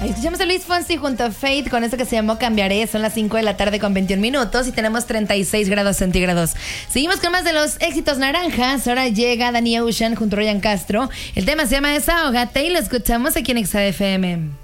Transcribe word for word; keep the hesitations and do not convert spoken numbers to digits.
Escuchamos a Luis Fonsi junto a Faith con esto que se llamó Cambiaré. Son las cinco de la tarde con veintiún minutos y tenemos treinta y seis grados centígrados. Seguimos con más de los éxitos naranjas. Ahora llega Danny Ocean junto a Ryan Castro. El tema se llama Desahógate y lo escuchamos aquí en Exa F M.